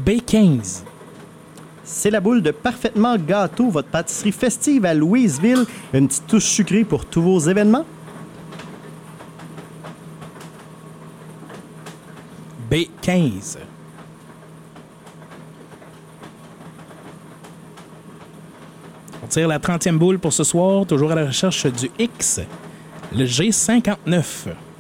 B15. C'est la boule de Parfaitement Gâteau, votre pâtisserie festive à Louisville. Une petite touche sucrée pour tous vos événements. B15. On tire la 30e boule pour ce soir, toujours à la recherche du X, le G59.